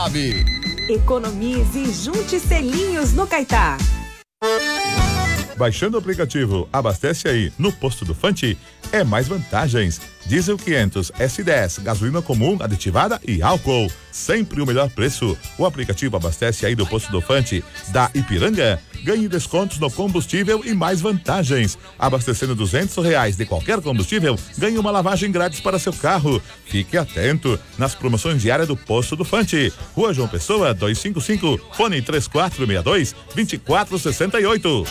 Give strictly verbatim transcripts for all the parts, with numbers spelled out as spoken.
Economize e junte selinhos no Caetá. Baixando o aplicativo Abastece Aí no posto do Fante é mais vantagens. Diesel quinhentos, S dez, gasolina comum, aditivada e álcool. Sempre o melhor preço. O aplicativo Abastece Aí do posto do Fante da Ipiranga. Ganhe descontos no combustível e mais vantagens. Abastecendo duzentos reais de qualquer combustível, ganhe uma lavagem grátis para seu carro. Fique atento nas promoções diárias do posto do Fante. Rua João Pessoa, duzentos e cinquenta e cinco, fone três quatro seis dois, dois quatro seis oito.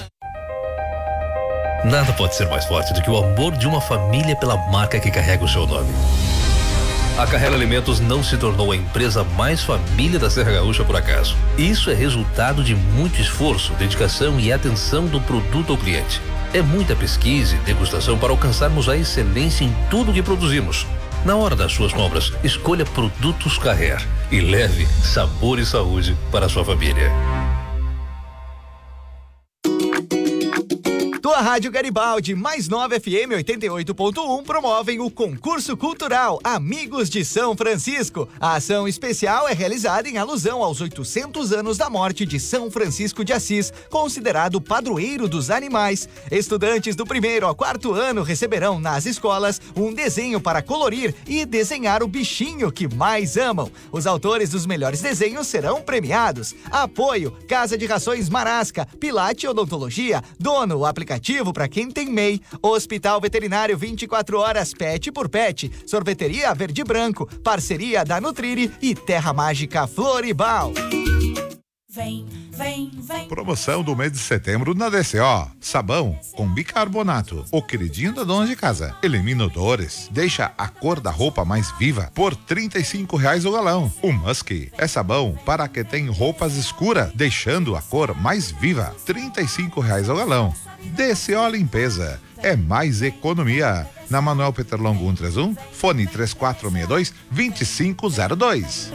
Nada pode ser mais forte do que o amor de uma família pela marca que carrega o seu nome. A Carrera Alimentos não se tornou a empresa mais família da Serra Gaúcha por acaso. Isso é resultado de muito esforço, dedicação e atenção do produto ao cliente. É muita pesquisa e degustação para alcançarmos a excelência em tudo que produzimos. Na hora das suas compras, escolha Produtos Carrer e leve sabor e saúde para a sua família. A Rádio Garibaldi, mais nova F M oitenta e oito ponto um promovem o concurso cultural Amigos de São Francisco. A ação especial é realizada em alusão aos oitocentos anos da morte de São Francisco de Assis, considerado padroeiro dos animais. Estudantes do primeiro ao quarto ano receberão nas escolas um desenho para colorir e desenhar o bichinho que mais amam. Os autores dos melhores desenhos serão premiados. Apoio: Casa de Rações Marasca, Pilate Odontologia, Dono, o aplicativo para quem tem M E I, Hospital Veterinário vinte e quatro horas Pet por Pet, Sorveteria Verde Branco, parceria da Nutrire e Terra Mágica Floribal. Vem, vem, vem. Promoção do mês de setembro na D C O. Sabão com bicarbonato. O queridinho da dona de casa. Elimina odores. Deixa a cor da roupa mais viva por trinta e cinco reais o galão. O Musk é sabão para quem tem roupas escuras, deixando a cor mais viva. trinta e cinco reais o galão. D C O Limpeza. É mais economia. Na Manuel Peterlongo cento e trinta e um, fone três quatro seis dois, dois cinco zero dois.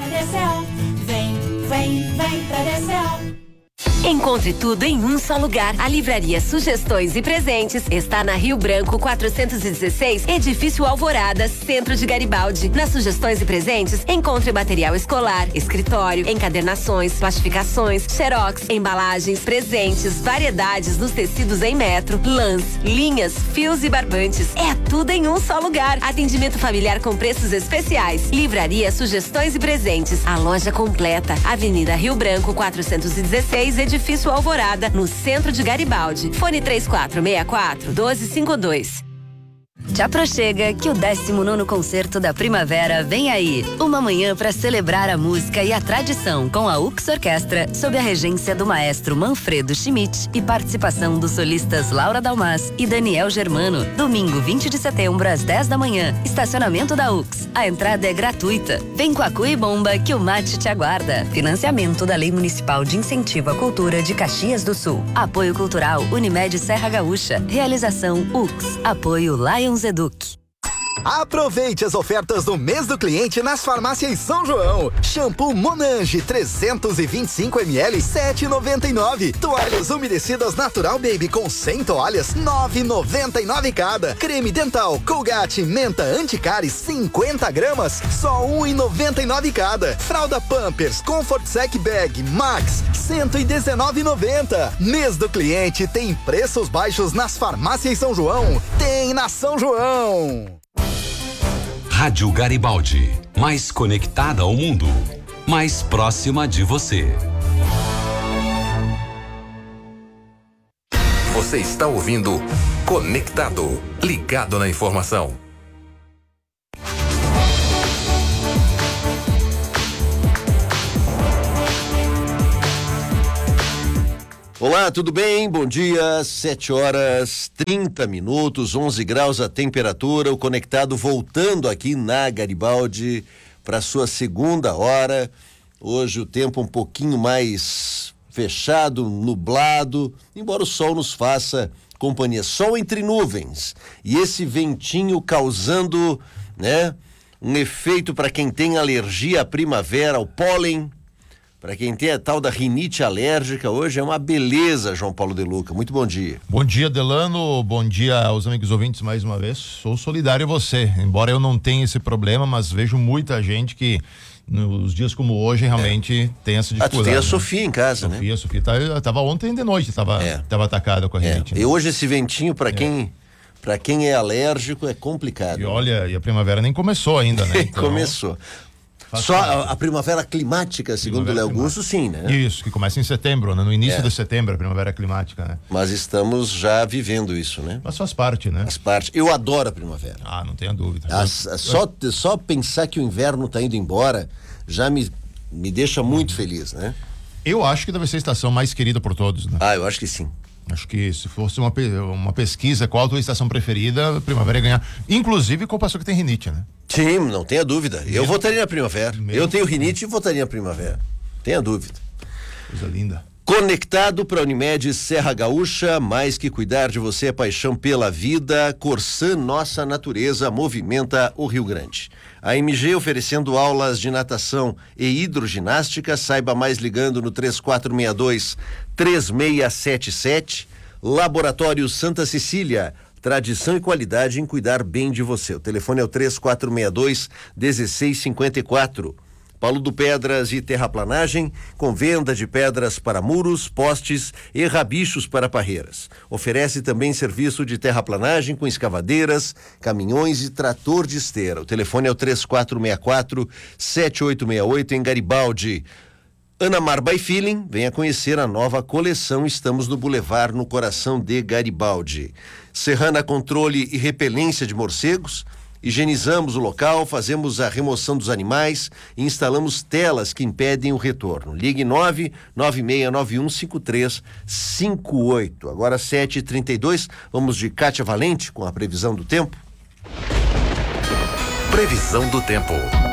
Vem, vem, vem pra D C O. Encontre tudo em um só lugar. A livraria Sugestões e Presentes está na Rio Branco quatrocentos e dezesseis, Edifício Alvorada, Centro de Garibaldi. Nas Sugestões e Presentes, encontre material escolar, escritório, encadernações, plastificações, xerox, embalagens, presentes, variedades nos tecidos em metro, lãs, linhas, fios e barbantes. É tudo em um só lugar. Atendimento familiar com preços especiais. Livraria Sugestões e Presentes. A loja completa. Avenida Rio Branco quatrocentos e dezesseis, Edifício Alvorada, no centro de Garibaldi. Fone três quatro seis quatro, um dois cinco dois. Te aproxega que o décimo nono Concerto da Primavera vem aí. Uma manhã para celebrar a música e a tradição com a U X Orquestra, sob a regência do maestro Manfredo Schmidt e participação dos solistas Laura Dalmas e Daniel Germano. Domingo vinte de setembro às dez da manhã. Estacionamento da U X. A entrada é gratuita. Vem com a Cu e Bomba que o mate te aguarda. Financiamento da Lei Municipal de Incentivo à Cultura de Caxias do Sul. Apoio Cultural Unimed Serra Gaúcha. Realização U X. Apoio Lions Eduque. Aproveite as ofertas do mês do cliente nas farmácias São João. Shampoo Monange trezentos e vinte e cinco mililitros, sete reais e noventa e nove. Toalhas umedecidas Natural Baby com cem toalhas, nove reais e noventa e nove cada. Creme dental Colgate Menta Anticárie cinquenta gramas, só um real e noventa e nove cada. Fralda Pampers Comfort Sec Bag Max cento e dezenove reais e noventa. Mês do cliente tem preços baixos nas farmácias São João. Tem na São João. Rádio Garibaldi, mais conectada ao mundo, mais próxima de você. Você está ouvindo Conectado, ligado na informação. Olá, tudo bem? Bom dia, sete horas trinta minutos, onze graus a temperatura, o Conectado voltando aqui na Garibaldi para sua segunda hora. Hoje o tempo um pouquinho mais fechado, nublado, embora o sol nos faça companhia. Sol entre nuvens e esse ventinho causando, né, um efeito para quem tem alergia à primavera, ao pólen. Para quem tem a tal da rinite alérgica, hoje é uma beleza, João Paulo De Luca. Muito bom dia. Bom dia, Delano. Bom dia aos amigos ouvintes mais uma vez. Sou solidário a você, embora eu não tenha esse problema, mas vejo muita gente que nos dias como hoje, realmente é. tem essa dificuldade. Ah, tu tem a né? Sofia em casa, Sofia, né? Sofia, Sofia. Tá, tava ontem de noite, tava, é. tava atacada com a rinite. É. Né? E hoje esse ventinho, para é. quem... Para quem é alérgico, é complicado. E olha, e a primavera nem começou ainda, né? Então, começou. Só a, a primavera climática, segundo o Léo Augusto, sim, né? Isso, que começa em setembro, né? No início é. de setembro, a primavera climática, né? Mas estamos já vivendo isso, né? Mas faz parte, né? Faz parte. Eu adoro a primavera. Ah, não tenha dúvida. A, a, só, só pensar que o inverno está indo embora já me, me deixa muito hum. feliz, né? Eu acho que deve ser a estação mais querida por todos, né? Ah, eu acho que sim. Acho que se fosse uma, uma pesquisa, qual a tua estação preferida, a primavera ia ganhar. Inclusive com a pessoa que tem rinite, né? Sim, não tenha dúvida. Mesmo, eu votaria na primavera. Mesmo, eu tenho rinite e votaria na primavera. Tenha dúvida. Coisa linda. Conectado para a Unimed Serra Gaúcha, mais que cuidar de você é paixão pela vida. Corsã, nossa natureza, movimenta o Rio Grande. A M G oferecendo aulas de natação e hidroginástica. Saiba mais ligando no três quatro seis dois, três seis sete sete. Laboratório Santa Cecília. Tradição e qualidade em cuidar bem de você. O telefone é o três quatro seis dois, um seis cinco quatro. Paulo do Pedras e Terraplanagem, com venda de pedras para muros, postes e rabichos para parreiras. Oferece também serviço de terraplanagem com escavadeiras, caminhões e trator de esteira. O telefone é o três quatro seis quatro, sete oito seis oito em Garibaldi. Ana Mar by Feeling, venha conhecer a nova coleção. Estamos no Boulevard, no coração de Garibaldi. Serrana Controle e Repelência de Morcegos. Higienizamos o local, fazemos a remoção dos animais e instalamos telas que impedem o retorno. Ligue nove nove seis nove um cinco três cinco oito. Agora sete e trinta e dois, vamos de Kátia Valente com a previsão do tempo. Previsão do tempo.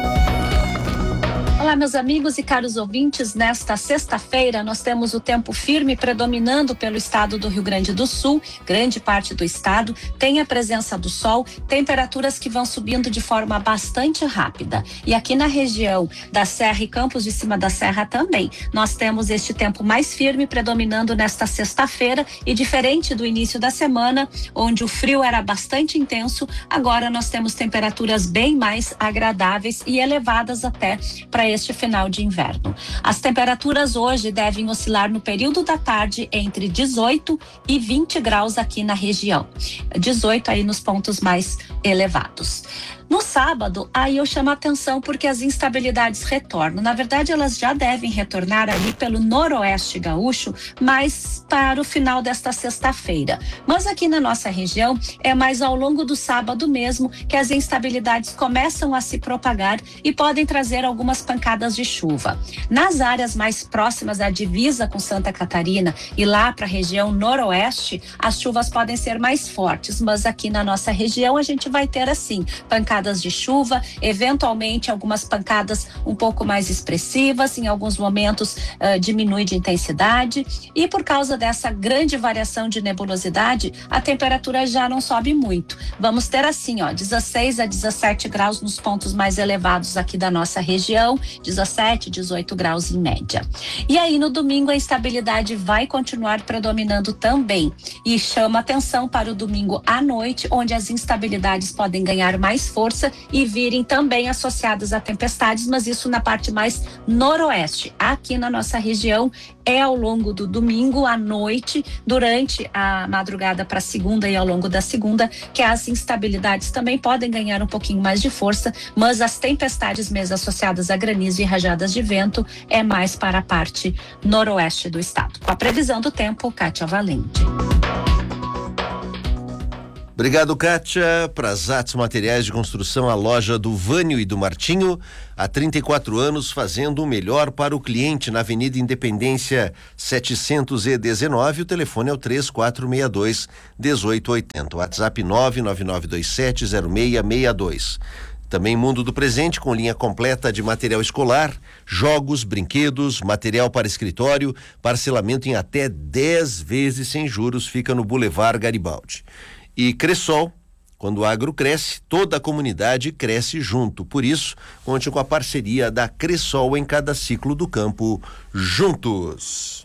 Olá, meus amigos e caros ouvintes. Nesta sexta-feira, nós temos o tempo firme predominando pelo estado do Rio Grande do Sul. Grande parte do estado tem a presença do sol, temperaturas que vão subindo de forma bastante rápida. E aqui na região da Serra e Campos de Cima da Serra também, nós temos este tempo mais firme predominando nesta sexta-feira. E diferente do início da semana, onde o frio era bastante intenso, agora nós temos temperaturas bem mais agradáveis e elevadas até para este final de inverno. As temperaturas hoje devem oscilar no período da tarde entre dezoito e vinte graus aqui na região. dezoito aí nos pontos mais elevados. No sábado, aí eu chamo a atenção porque as instabilidades retornam. Na verdade, elas já devem retornar ali pelo noroeste gaúcho, mas para o final desta sexta-feira. Mas aqui na nossa região, é mais ao longo do sábado mesmo que as instabilidades começam a se propagar e podem trazer algumas pancadas de chuva. Nas áreas mais próximas à divisa com Santa Catarina e lá para a região noroeste, as chuvas podem ser mais fortes, mas aqui na nossa região a gente vai ter assim, pancadas de chuva, eventualmente algumas pancadas um pouco mais expressivas, em alguns momentos uh, diminui de intensidade, e por causa dessa grande variação de nebulosidade, a temperatura já não sobe muito. Vamos ter assim, ó, dezesseis a dezessete graus nos pontos mais elevados aqui da nossa região, dezessete, dezoito graus em média. E aí no domingo a instabilidade vai continuar predominando também, e chama atenção para o domingo à noite, onde as instabilidades podem ganhar mais força e virem também associadas a tempestades, mas isso na parte mais noroeste. Aqui na nossa região é ao longo do domingo à noite, durante a madrugada para segunda e ao longo da segunda, que as instabilidades também podem ganhar um pouquinho mais de força, mas as tempestades mesmo associadas a granizo e rajadas de vento é mais para a parte noroeste do estado. Com a previsão do tempo, Kátia Valente. Obrigado, Kátia. Prazatos Materiais de Construção, a loja do Vânio e do Martinho, há trinta e quatro anos fazendo o melhor para o cliente na Avenida Independência setecentos e dezenove. O telefone é o três quatro seis dois, um oito oito zero. WhatsApp nove nove nove dois sete zero seis seis dois. Também Mundo do Presente, com linha completa de material escolar, jogos, brinquedos, material para escritório, parcelamento em até dez vezes sem juros, fica no Boulevard Garibaldi. E Cressol, quando o agro cresce, toda a comunidade cresce junto. Por isso, conte com a parceria da Cressol em cada ciclo do campo, juntos.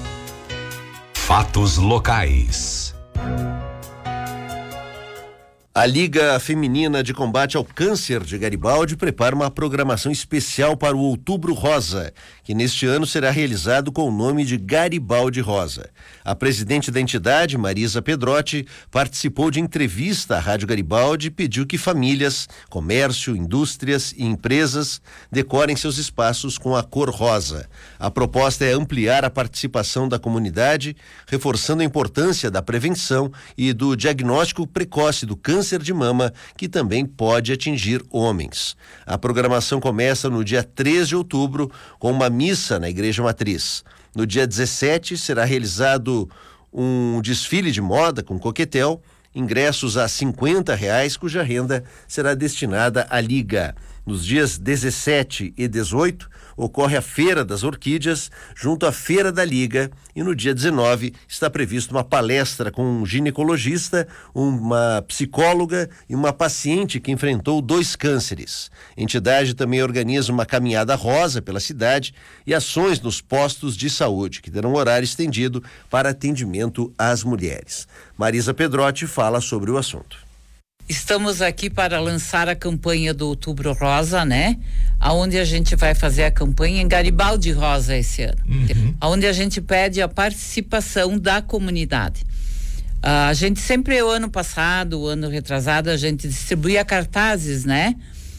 Fatos locais. A Liga Feminina de Combate ao Câncer de Garibaldi prepara uma programação especial para o Outubro Rosa, que neste ano será realizado com o nome de Garibaldi Rosa. A presidente da entidade, Marisa Pedrotti, participou de entrevista à Rádio Garibaldi e pediu que famílias, comércio, indústrias e empresas decorem seus espaços com a cor rosa. A proposta é ampliar a participação da comunidade, reforçando a importância da prevenção e do diagnóstico precoce do câncer câncer de mama, que também pode atingir homens. A programação começa no dia três de outubro, com uma missa na Igreja Matriz. No dia dezessete, será realizado um desfile de moda com coquetel, ingressos a cinquenta reais, cuja renda será destinada à Liga. Nos dias dezessete e dezoito, ocorre a Feira das Orquídeas, junto à Feira da Liga, e no dia dezenove está prevista uma palestra com um ginecologista, uma psicóloga e uma paciente que enfrentou dois cânceres. A entidade também organiza uma caminhada rosa pela cidade e ações nos postos de saúde, que terão horário estendido para atendimento às mulheres. Marisa Pedrotti fala sobre o assunto. Estamos aqui para lançar a campanha do Outubro Rosa, né? Aonde a gente vai fazer a campanha em Garibaldi Rosa esse ano. Uhum. Aonde a gente pede a participação da comunidade. Uh, a gente sempre, o ano passado, o ano retrasado, a gente distribuía cartazes, né?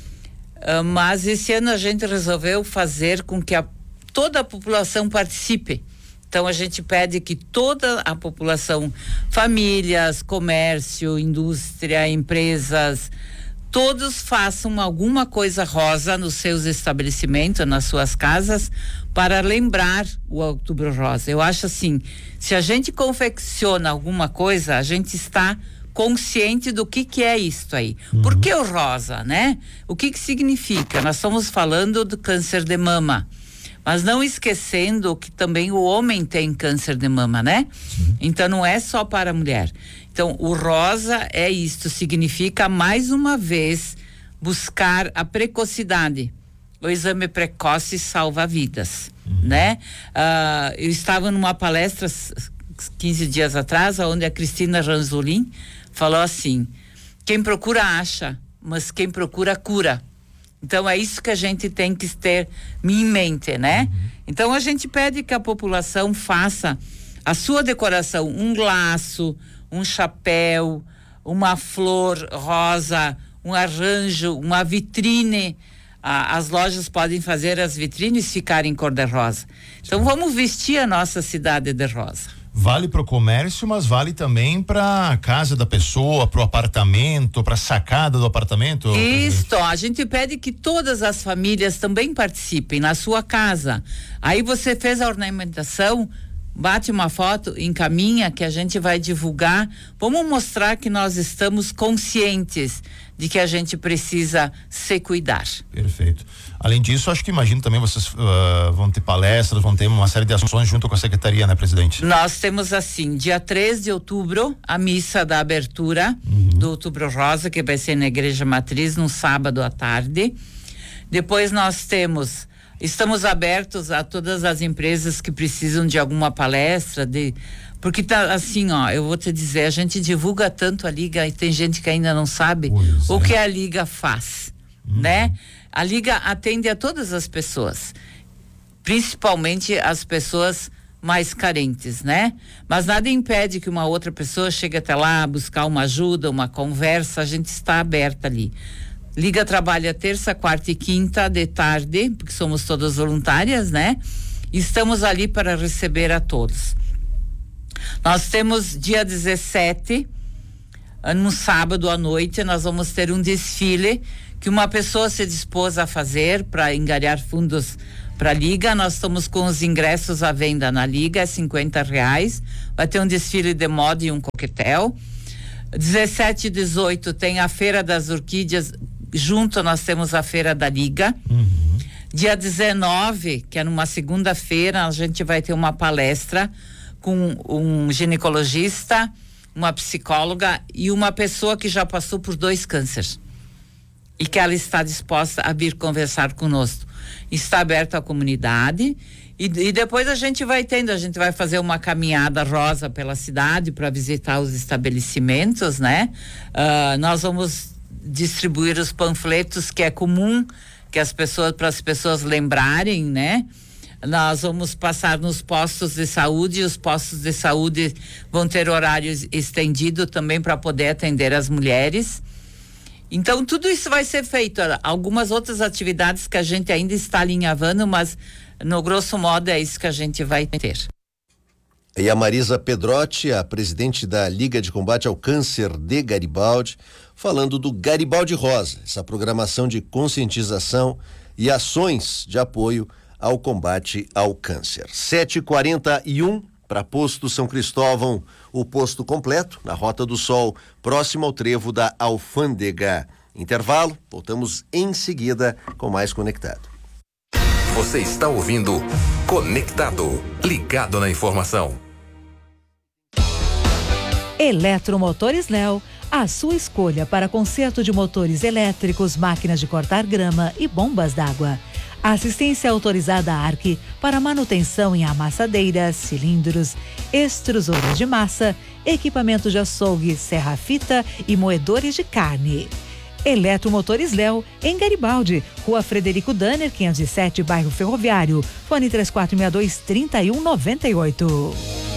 Uh, mas esse ano a gente resolveu fazer com que a, toda a população participe. Então a gente pede que toda a população, famílias, comércio, indústria, empresas, todos façam alguma coisa rosa nos seus estabelecimentos, nas suas casas, para lembrar o Outubro Rosa. Eu acho assim, se a gente confecciona alguma coisa, a gente está consciente do que que é isto aí. Uhum. Por que o rosa, né? O que que significa? Nós estamos falando do câncer de mama. Mas não esquecendo que também o homem tem câncer de mama, né? Sim. Então não é só para a mulher. Então o rosa é isto, significa mais uma vez buscar a precocidade. O exame precoce salva vidas, uhum. né? Uh, eu estava numa palestra quinze dias atrás, onde a Cristina Ranzolin falou assim: quem procura acha, mas quem procura cura. Então é isso que a gente tem que ter em mente, né? Uhum. Então a gente pede que a população faça a sua decoração, um laço, um chapéu, uma flor rosa, um arranjo, uma vitrine. Ah, as lojas podem fazer as vitrines ficarem cor de rosa. Então vamos vestir a nossa cidade de rosa. Vale para o comércio, mas vale também para a casa da pessoa, para o apartamento, para a sacada do apartamento. Isso, a gente pede que todas as famílias também participem na sua casa. Aí você fez a ornamentação, bate uma foto, encaminha, que a gente vai divulgar. Vamos mostrar que nós estamos conscientes de que a gente precisa se cuidar. Perfeito. Além disso, acho que imagino também vocês uh, vão ter palestras, vão ter uma série de ações junto com a secretaria, né, presidente? Nós temos assim, dia três de outubro, a missa da abertura uhum. do Outubro Rosa, que vai ser na Igreja Matriz, no sábado à tarde. Depois nós temos, estamos abertos a todas as empresas que precisam de alguma palestra, de porque tá assim, ó, eu vou te dizer, a gente divulga tanto a Liga e tem gente que ainda não sabe pois o é. que a Liga faz, uhum. né? A Liga atende a todas as pessoas, principalmente as pessoas mais carentes, né? Mas nada impede que uma outra pessoa chegue até lá, buscar uma ajuda, uma conversa, a gente está aberta ali. Liga trabalha terça, quarta e quinta de tarde, porque somos todas voluntárias, né? E estamos ali para receber a todos. Nós temos dia dezessete, no sábado à noite, nós vamos ter um desfile que uma pessoa se dispôs a fazer para angariar fundos para a Liga. Nós estamos com os ingressos à venda na Liga, é cinquenta reais. Vai ter um desfile de moda e um coquetel. dezessete e dezoito tem a Feira das Orquídeas, junto nós temos a Feira da Liga. Uhum. Dia dezenove, que é numa segunda-feira, a gente vai ter uma palestra com um ginecologista, uma psicóloga e uma pessoa que já passou por dois cânceres e que ela está disposta a vir conversar conosco. está aberto à comunidade. E, e depois a gente vai tendo, a gente vai fazer uma caminhada rosa pela cidade para visitar os estabelecimentos, né? Uh, nós vamos distribuir os panfletos que é comum que as pessoas, para as pessoas lembrarem, né? Nós vamos passar nos postos de saúde, e os postos de saúde vão ter horário estendido também para poder atender as mulheres. Então, tudo isso vai ser feito. Algumas outras atividades que a gente ainda está alinhavando, mas no grosso modo é isso que a gente vai ter. E a Marisa Pedrotti, a presidente da Liga de Combate ao Câncer de Garibaldi, falando do Garibaldi Rosa, essa programação de conscientização e ações de apoio ao combate ao câncer. sete e quarenta e um para Posto São Cristóvão, o posto completo, na Rota do Sol, próximo ao trevo da Alfândega. Intervalo, voltamos em seguida com mais Conectado. Você está ouvindo Conectado, ligado na informação. Eletromotores Léo, a sua escolha para conserto de motores elétricos, máquinas de cortar grama e bombas d'água. Assistência autorizada ARC para manutenção em amassadeiras, cilindros, extrusores de massa, equipamentos de açougue, serra-fita e moedores de carne. Eletromotores Léo, em Garibaldi, Rua Frederico Danner, quinhentos e sete, bairro Ferroviário. Fone três quatro seis dois, três um nove oito.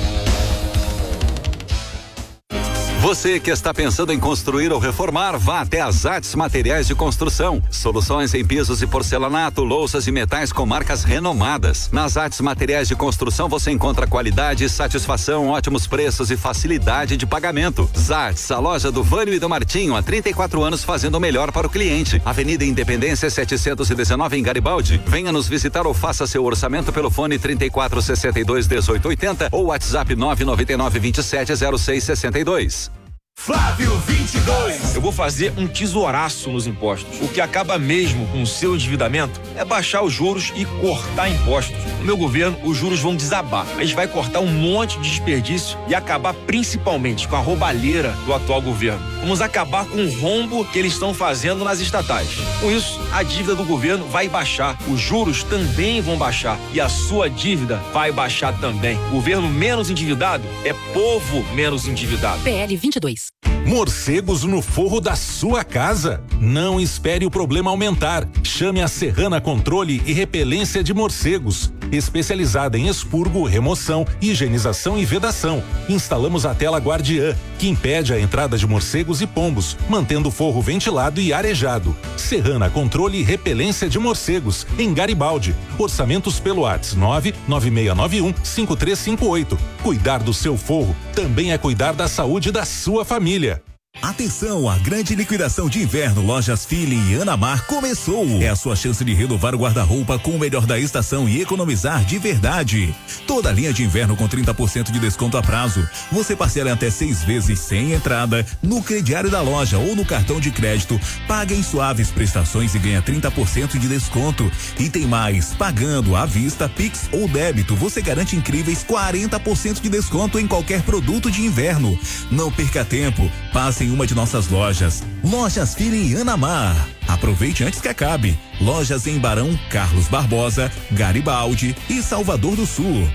Você que está pensando em construir ou reformar, vá até a Zates Materiais de Construção. Soluções em pisos e porcelanato, louças e metais com marcas renomadas. Nas Zates Materiais de Construção você encontra qualidade, satisfação, ótimos preços e facilidade de pagamento. Zates, a loja do Vânio e do Martinho, há trinta e quatro anos fazendo o melhor para o cliente. Avenida Independência setecentos e dezenove em Garibaldi. Venha nos visitar ou faça seu orçamento pelo fone trinta e quatro, sessenta e dois, dezoito, oitenta ou WhatsApp nove nove nove, vinte e sete, zero seis sessenta e dois. Flávio vinte e dois. Eu vou fazer um tesouraço nos impostos. O que acaba mesmo com o seu endividamento é baixar os juros e cortar impostos. No meu governo, os juros vão desabar. A gente vai cortar um monte de desperdício e acabar principalmente com a roubalheira do atual governo. Vamos acabar com o rombo que eles estão fazendo nas estatais. Com isso, a dívida do governo vai baixar, os juros também vão baixar e a sua dívida vai baixar também. Governo menos endividado é povo menos endividado. P L vinte e dois. Morcegos no forro da sua casa? Não espere o problema aumentar. Chame a Serrana Controle e Repelência de Morcegos. Especializada em expurgo, remoção, higienização e vedação. Instalamos a tela Guardiã, que impede a entrada de morcegos e pombos, mantendo o forro ventilado e arejado. Serrana Controle e Repelência de Morcegos, em Garibaldi. Orçamentos pelo WhatsApp nove nove seis nove um, cinco três cinco oito. Cuidar do seu forro também é cuidar da saúde da sua família. Atenção, a grande liquidação de inverno Lojas Feeling e Anamar começou. É a sua chance de renovar o guarda-roupa com o melhor da estação e economizar de verdade. Toda a linha de inverno com trinta por cento de desconto a prazo. Você parcela em até seis vezes sem entrada no crediário da loja ou no cartão de crédito. Paga em suaves prestações e ganha trinta por cento de desconto. E tem mais, pagando à vista, Pix ou débito, você garante incríveis quarenta por cento de desconto em qualquer produto de inverno. Não perca tempo, passe em uma de nossas lojas. Lojas Feeling Anamar. Aproveite antes que acabe. Lojas em Barão, Carlos Barbosa, Garibaldi e Salvador do Sul.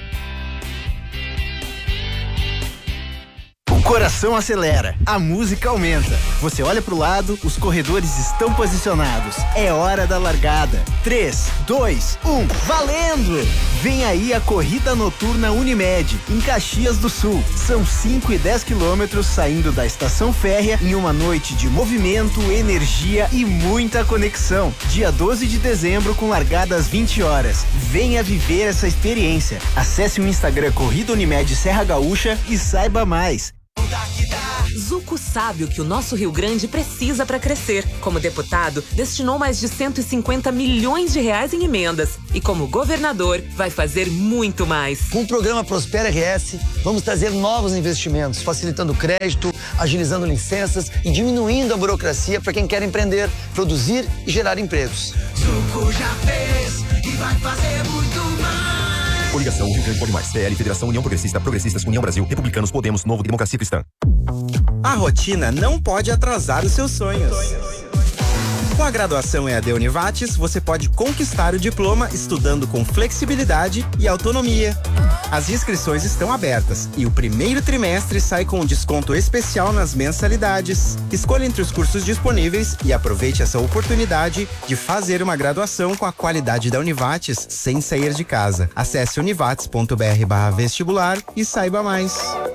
O coração acelera, a música aumenta. Você olha pro lado, os corredores estão posicionados. É hora da largada. três, dois, um, valendo! Vem aí a Corrida Noturna Unimed, em Caxias do Sul. São cinco e dez quilômetros saindo da estação férrea em uma noite de movimento, energia e muita conexão. Dia doze de dezembro com largada às vinte horas. Venha viver essa experiência. Acesse o Instagram Corrida Unimed Serra Gaúcha e saiba mais. Zuco sabe o que o nosso Rio Grande precisa para crescer. Como deputado, destinou mais de cento e cinquenta milhões de reais em emendas. E como governador, vai fazer muito mais. Com o programa Prospera R S, vamos trazer novos investimentos, facilitando crédito, agilizando licenças e diminuindo a burocracia para quem quer empreender, produzir e gerar empregos. Zuco já fez e vai fazer muito mais. Coligação Rio Grande Pode Mais, P L, Federação União Progressista, Progressistas, União Brasil, Republicanos, Podemos, Novo, Democracia Cristã. A rotina não pode atrasar os seus sonhos. Com a graduação E A D Univates, você pode conquistar o diploma estudando com flexibilidade e autonomia. As inscrições estão abertas e o primeiro trimestre sai com um desconto especial nas mensalidades. Escolha entre os cursos disponíveis e aproveite essa oportunidade de fazer uma graduação com a qualidade da Univates sem sair de casa. Acesse univates ponto br barra vestibular e saiba mais.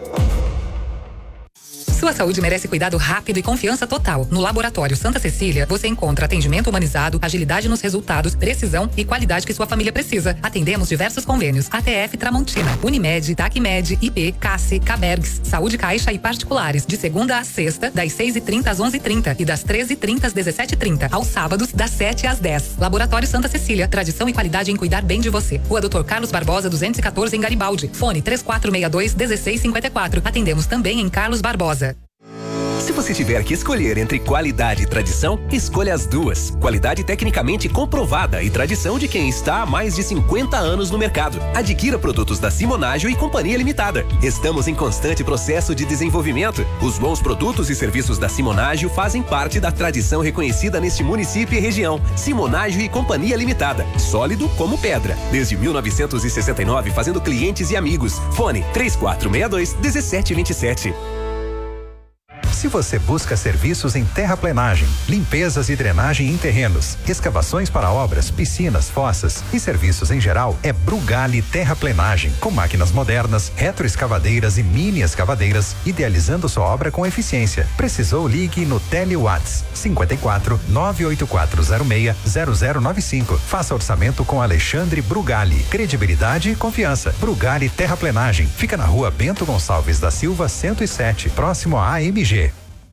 Sua saúde merece cuidado rápido e confiança total. No Laboratório Santa Cecília, você encontra atendimento humanizado, agilidade nos resultados, precisão e qualidade que sua família precisa. Atendemos diversos convênios: A T F Tramontina, Unimed, Tacmed, I P, Cassi, Cabergs, Saúde Caixa e particulares. De segunda a sexta, das seis e trinta às onze e trinta e das treze e trinta às dezessete e trinta. Aos sábados, das sete às dez. Laboratório Santa Cecília, tradição e qualidade em cuidar bem de você. Rua doutor Carlos Barbosa, duzentos e quatorze, em Garibaldi. Fone três quatro seis dois, um seis cinco quatro. Atendemos também em Carlos Barbosa. Se você tiver que escolher entre qualidade e tradição, escolha as duas. Qualidade tecnicamente comprovada e tradição de quem está há mais de cinquenta anos no mercado. Adquira produtos da Simonágio e Companhia Limitada. Estamos em constante processo de desenvolvimento. Os bons produtos e serviços da Simonágio fazem parte da tradição reconhecida neste município e região. Simonágio e Companhia Limitada. Sólido como pedra. Desde mil novecentos e sessenta e nove, fazendo clientes e amigos. Fone três quatro seis dois, um sete dois sete. Se você busca serviços em terraplenagem, limpezas e drenagem em terrenos, escavações para obras, piscinas, fossas e serviços em geral, é Brugali Terraplenagem, com máquinas modernas, retroescavadeiras e mini escavadeiras, idealizando sua obra com eficiência. Precisou? Ligue no Telewatts cinquenta e quatro, nove oito quatro zero seis, zero zero nove cinco. Faça orçamento com Alexandre Brugali. Credibilidade e confiança. Brugali Terraplenagem. Fica na rua Bento Gonçalves da Silva, cento e sete, próximo à A M G.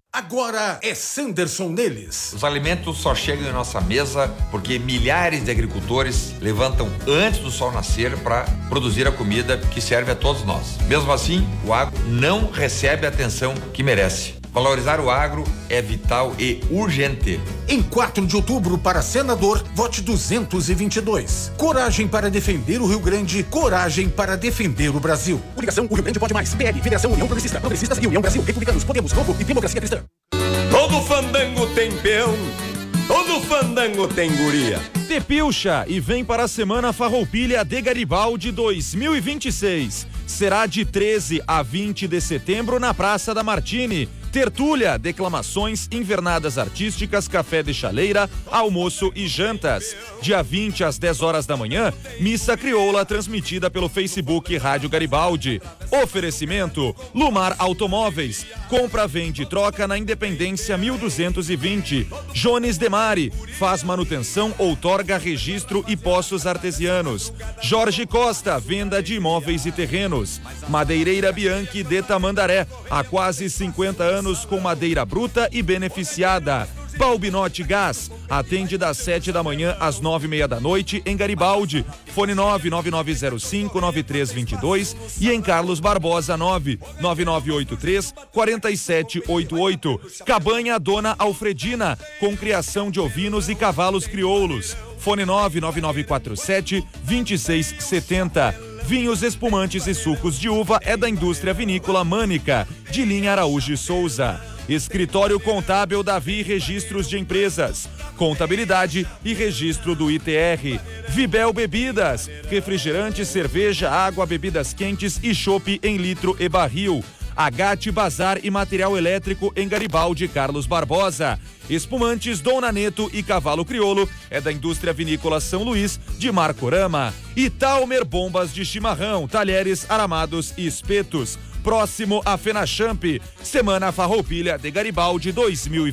Agora é Sanderson neles. Os alimentos só chegam em nossa mesa porque milhares de agricultores levantam antes do sol nascer para produzir a comida que serve a todos nós. Mesmo assim, o agro não recebe a atenção que merece. Valorizar o agro é vital e urgente. Em quatro de outubro, para senador, vote duzentos e vinte e dois. Coragem para defender o Rio Grande, coragem para defender o Brasil. Coligação O Rio Grande Pode Mais. P L, Federação União Progressista, Progressistas e União Brasil, Republicanos, Podemos, Novo e Democracia Cristã. Todo fandango tem peão, todo fandango tem guria. Te pilcha e vem para a Semana Farroupilha de Garibaldi dois mil e vinte e seis. Será de treze a vinte de setembro na Praça da Martini. Tertúlia, declamações, invernadas artísticas, café de chaleira, almoço e jantas. Dia vinte às dez horas da manhã, missa crioula transmitida pelo Facebook Rádio Garibaldi. Oferecimento: Lumar Automóveis. Compra, vende e troca na Independência mil duzentos e vinte. Jones Demari faz manutenção, outorga registro e poços artesianos. Jorge Costa, venda de imóveis e terrenos. Madeireira Bianchi de Tamandaré, há quase cinquenta anos com madeira bruta e beneficiada. Balbinote Gás, atende das sete da manhã às nove e meia da noite em Garibaldi. Fone nove nove nove zero cinco nove três dois dois e em Carlos Barbosa nove nove nove oito três quatro sete oito oito. Cabanha Dona Alfredina, com criação de ovinos e cavalos crioulos. Fone nove nove nove quatro sete dois seis sete zero. Vinhos, espumantes e sucos de uva é da Indústria Vinícola Mânica, de linha Araújo e Souza. Escritório Contábil Davi Registros de Empresas, Contabilidade e Registro do I T R. Vibel Bebidas, refrigerante, cerveja, água, bebidas quentes e chopp em litro e barril. Agate Bazar e Material Elétrico em Garibaldi, Carlos Barbosa. Espumantes Dona Neto e Cavalo Crioulo é da Indústria Vinícola São Luís, de Marcorama. E Talmer Bombas de Chimarrão, talheres, aramados e espetos. Próximo a Fenachamp, Semana Farroupilha de Garibaldi dois mil e